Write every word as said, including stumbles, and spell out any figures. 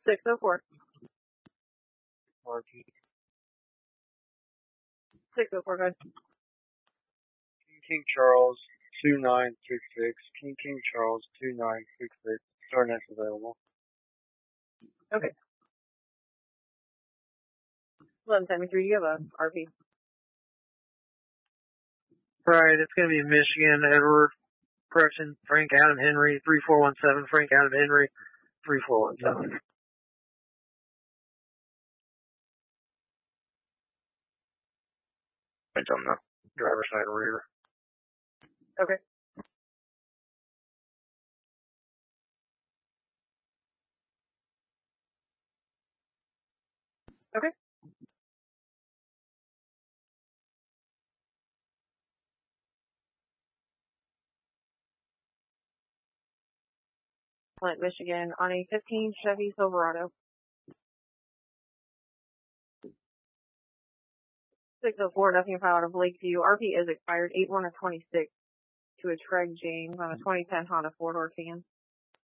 six oh four. Marky. six oh four, guys. King King Charles, two nine six six. King King Charles, two nine six six. Star next available. Okay. eleven seventy-three, you have a R P. Right, it's going to be Michigan, Edward, correction, Frank Adam Henry, three four one seven, Frank Adam Henry, three four one seven. It's on the driver's side rear. Okay. Okay. Flint, Michigan, on a fifteen Chevy Silverado. six oh four, nothing filed out of Lakeview. R P is expired eight one of twenty-six to a Treg James on a twenty ten Honda four-door Can.